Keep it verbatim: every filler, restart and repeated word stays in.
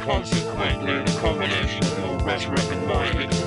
Consequently, the combination of your rhetoric and mine